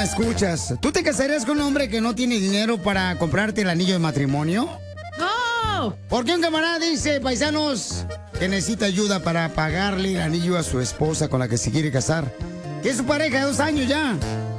me escuchas, ¿tú te casarías con un hombre que no tiene dinero para comprarte el anillo de matrimonio? ¡No! Porque un camarada dice, paisanos, que necesita ayuda para pagarle el anillo a su esposa con la que se quiere casar, que es su pareja de 2 años ya.